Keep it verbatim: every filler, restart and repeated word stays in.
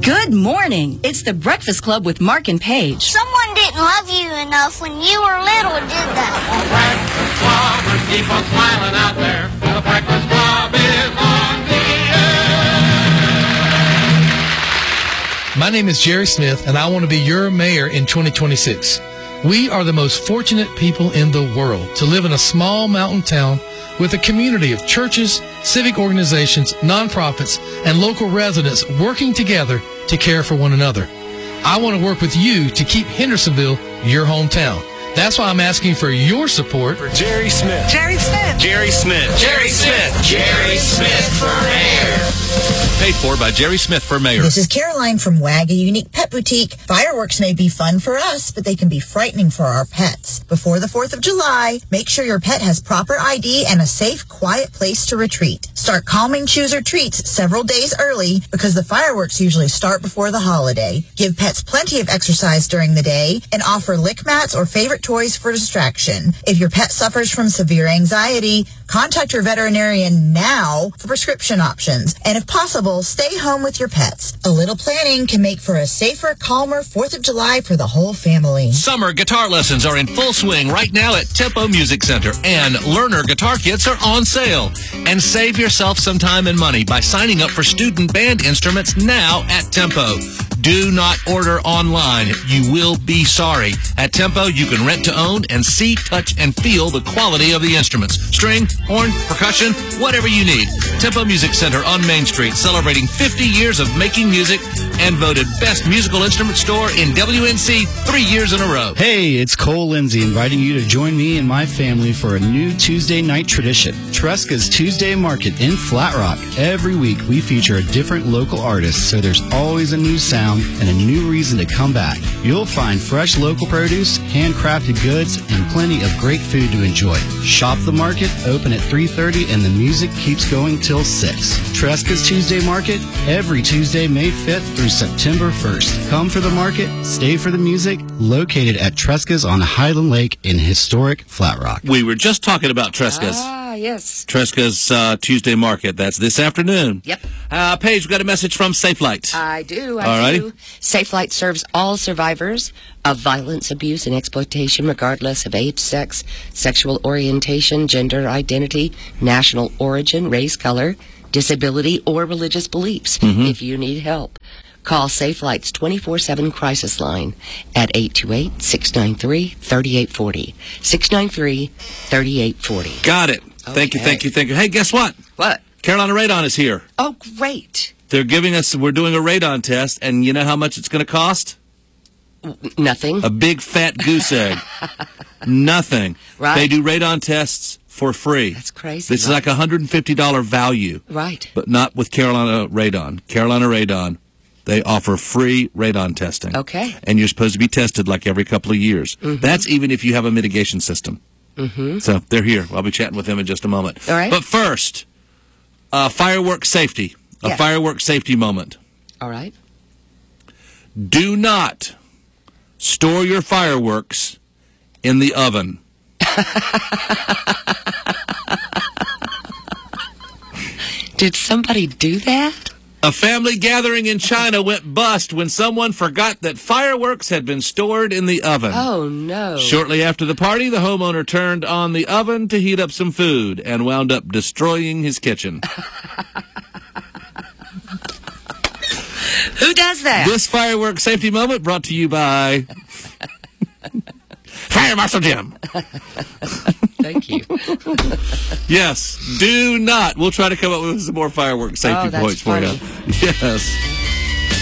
Good morning. It's the Breakfast Club with Mark and Paige. Someone didn't love you enough when you were little, did they? Breakfast Club, and keep on smiling out there. The Breakfast Club is on the air. My name is Jerry Smith, and I want to be your mayor in twenty twenty-six. We are the most fortunate people in the world to live in a small mountain town with a community of churches, civic organizations, nonprofits, and local residents working together to care for one another. I want to work with you to keep Hendersonville your hometown. That's why I'm asking for your support for Jerry Smith. Jerry Smith. Jerry Smith. Jerry Smith. Jerry Smith for mayor. Paid for by Jerry Smith for mayor. This is Caroline from WAG, a unique pet boutique. Fireworks may be fun for us, but they can be frightening for our pets. Before the fourth of July, make sure your pet has proper I D and a safe, quiet place to retreat. Start calming chews or treats several days early because the fireworks usually start before the holiday. Give pets plenty of exercise during the day and offer lick mats or favorite toys for distraction. If your pet suffers from severe anxiety, contact your veterinarian now for prescription options. And if possible, stay home with your pets. A little planning can make for a safer, calmer fourth of July for the whole family. Summer guitar lessons are in full swing right now at Tempo Music Center, and learner guitar kits are on sale. And save yourself some time and money by signing up for student band instruments now at Tempo. Do not order online. You will be sorry. At Tempo, you can rent to own and see, touch, and feel the quality of the instruments. String, horn, percussion, whatever you need. Tempo Music Center on Main Street, celebrating fifty years of making music and voted Best Musical Instrument Store in W N C three years in a row. Hey, it's Cole Lindsay inviting you to join me and my family for a new Tuesday night tradition, Tresca's Tuesday Market in Flat Rock. Every week, we feature a different local artist, so there's always a new sound and a new reason to come back. You'll find fresh local produce, handcrafted goods, and plenty of great food to enjoy. Shop the market, open at three thirty, and the music keeps going till six. Tresca's Tuesday Market, every Tuesday, May fifth through September first. Come for the market, stay for the music, located at Tresca's on Highland Lake in historic Flat Rock. We were just talking about Tresca's. Ah, yes. Tresca's uh, Tuesday Market. That's this afternoon. Yep. Uh, Paige, we've got a message from Safe Light. I do. I All righty. do. Safe Light serves all survivors of violence, abuse, and exploitation, regardless of age, sex, sexual orientation, gender identity, national origin, race, color, disability, or religious beliefs. Mm-hmm. If you need help, call Safe Light's twenty-four seven crisis line at eight two eight, six nine three, three eight four zero. six nine three, three eight four zero. Got it. Thank you, Okay. thank you, thank you. Hey, guess what? What? Carolina Radon is here. Oh, great. They're giving us, we're doing a radon test, and you know how much it's going to cost? Nothing. A big fat goose egg. Nothing. Right. They do radon tests for free. That's crazy. This is right? like a one hundred fifty dollars value. Right. But not with Carolina Radon. Carolina Radon, they offer free radon testing. Okay. And you're supposed to be tested like every couple of years. Mm-hmm. That's even if you have a mitigation system. Mm-hmm. So they're here. I'll be chatting with them in just a moment. All right. But first, uh, fireworks safety. A Yes. fireworks safety moment. All right. Do not store your fireworks in the oven. Did somebody do that? A family gathering in China went bust when someone forgot that fireworks had been stored in the oven. Oh, no. Shortly after the party, the homeowner turned on the oven to heat up some food and wound up destroying his kitchen. Who does that? This firework safety moment brought to you by Fire Marshal Jim. Thank you. Yes, do not. We'll try to come up with some more firework safety Oh, that's points for funny. you. Yes.